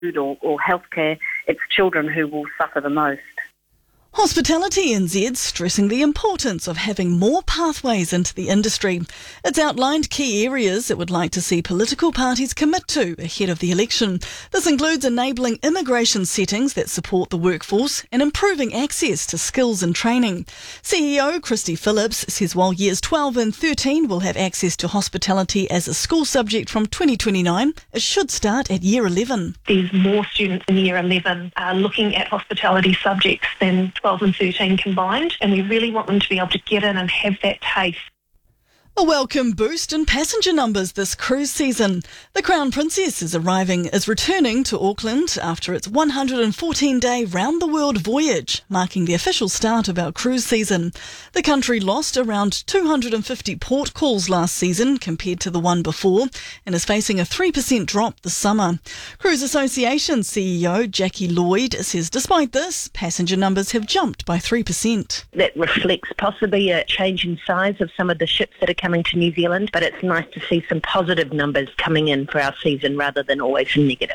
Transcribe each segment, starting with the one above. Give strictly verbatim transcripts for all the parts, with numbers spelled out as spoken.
food or, or healthcare, it's children who will suffer the most. Hospitality N Z stressing the importance of having more pathways into the industry. It's outlined key areas it would like to see political parties commit to ahead of the election. This includes enabling immigration settings that support the workforce and improving access to skills and training. C E O Christy Phillips says while years twelve and thirteen will have access to hospitality as a school subject from twenty twenty-nine, it should start at year eleven. There's more students in year eleven uh, looking at hospitality subjects than twelve and thirteen combined, and we really want them to be able to get in and have that taste. A welcome boost in passenger numbers this cruise season. The Crown Princess is arriving, is returning to Auckland after its one hundred fourteen day round-the-world voyage, marking the official start of our cruise season. The country lost around two hundred fifty port calls last season compared to the one before and is facing a three percent drop this summer. Cruise Association C E O Jackie Lloyd says despite this, passenger numbers have jumped by three percent. That reflects possibly a change in size of some of the ships that are coming to New Zealand, but it's nice to see some positive numbers coming in for our season rather than always negative.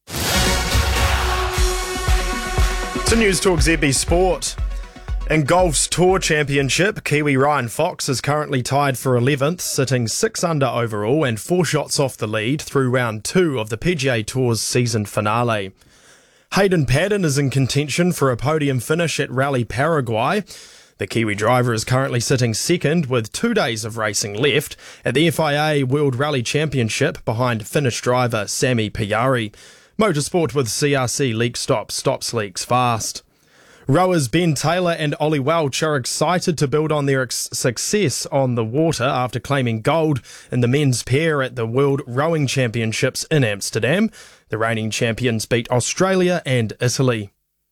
To News Talk Z B Sport. In golf's Tour Championship, Kiwi Ryan Fox is currently tied for eleventh, sitting six under overall and four shots off the lead through round two of the P G A Tour's season finale. Hayden Paddon is in contention for a podium finish at Rally Paraguay. The Kiwi driver is currently sitting second with two days of racing left at the F I A World Rally Championship behind Finnish driver Sami Pajari. Motorsport with C R C Leak Stop stops leaks fast. Rowers Ben Taylor and Ollie Welch are excited to build on their ex- success on the water after claiming gold in the men's pair at the World Rowing Championships in Amsterdam. The reigning champions beat Australia and Italy.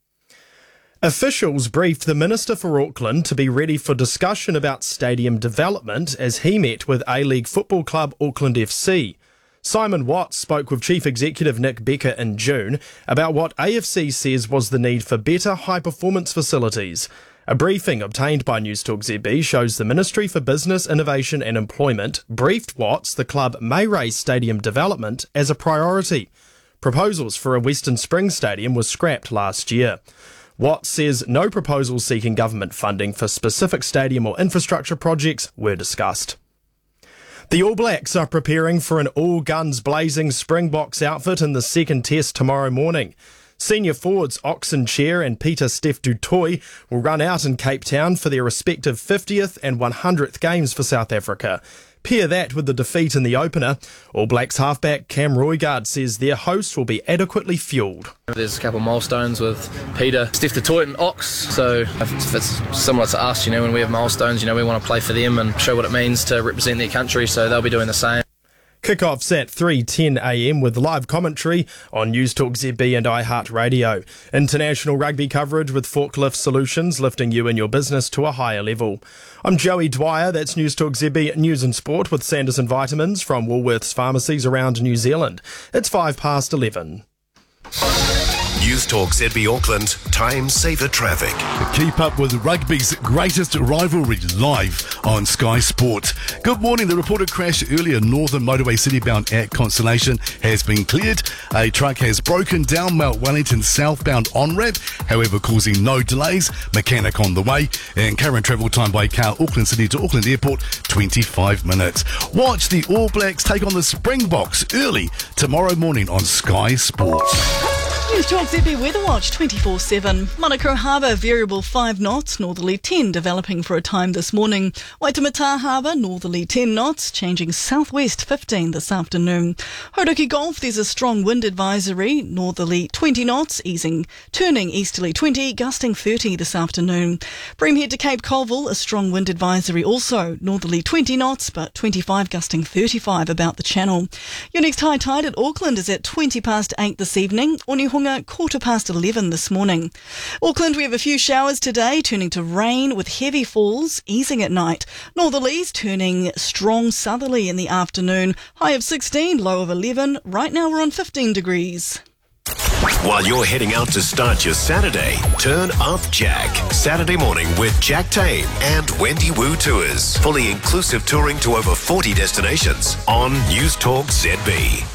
Officials briefed the Minister for Auckland to be ready for discussion about stadium development as he met with A-League football club Auckland F C. Simon Watts spoke with Chief Executive Nick Becker in June about what A F C says was the need for better high-performance facilities. A briefing obtained by News Talk Z B shows the Ministry for Business, Innovation and Employment briefed Watts the club may raise stadium development as a priority. Proposals for a Western Springs Stadium were scrapped last year. Watts says no proposals seeking government funding for specific stadium or infrastructure projects were discussed. The All Blacks are preparing for an all-guns-blazing Springboks outfit in the second test tomorrow morning. Senior forwards Oxen Chair and Peter Steph du Toit will run out in Cape Town for their respective fiftieth and one hundredth games for South Africa. Pair that with the defeat in the opener. All Blacks halfback Cam Roigard says their hosts will be adequately fuelled. There's a couple of milestones with Peter, Steph du Toit and Ox, so if it's, if it's similar to us, you know, when we have milestones, you know, we want to play for them and show what it means to represent their country, so they'll be doing the same. Kick-off's at three ten a m with live commentary on News Talk Z B and iHeartRadio. International rugby coverage with Forklift Solutions, lifting you and your business to a higher level. I'm Joey Dwyer, that's News Talk Z B News and Sport with Sanderson Vitamins from Woolworths pharmacies around New Zealand. It's five past eleven. News Talk Z B Auckland, time saver traffic. Keep up with rugby's greatest rivalry live on Sky Sport. Good morning. The reported crash earlier Northern Motorway City-bound at Constellation has been cleared. A truck has broken down Mount Wellington southbound on-ramp, however causing no delays. Mechanic on the way. And current travel time by car Auckland City to Auckland Airport, twenty-five minutes. Watch the All Blacks take on the Springboks early tomorrow morning on Sky Sport. News Talk Z B Weather Watch twenty-four seven. Manukau Harbour variable five knots, northerly ten developing for a time this morning. Waitemata Harbour northerly ten knots, changing southwest fifteen this afternoon. Hauraki Gulf, there's a strong wind advisory, northerly twenty knots, easing, turning easterly twenty, gusting thirty this afternoon. Breamhead to Cape Colville, a strong wind advisory also, northerly twenty knots, but twenty-five gusting thirty-five about the channel. Your next high tide at Auckland is at twenty past eight this evening. Onehunga quarter past eleven this morning. Auckland, we have a few showers today, turning to rain with heavy falls, easing at night. Northerlies turning strong southerly in the afternoon. High of sixteen, low of eleven. Right now we're on fifteen degrees. While you're heading out to start your Saturday, turn up Jack. Saturday morning with Jack Tame and Wendy Wu Tours. Fully inclusive touring to over forty destinations on News Talk Z B.